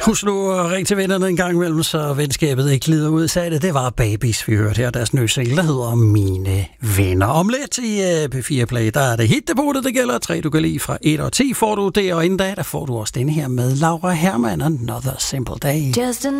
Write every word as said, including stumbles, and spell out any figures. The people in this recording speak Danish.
Husk nu at ringe til vennerne en gang imellem, så venskabet ikke glider ud. Sagde det, det var Babies, vi hørte her. Deres nye single, der hedder Mine Venner. Om lidt i uh, P fire Play, der er det hitdepotet, det gælder. Tre, du kan lide fra et og ti får du det, og inden da, der får du også denne her med Laura Hermann og Another Simple Day. Just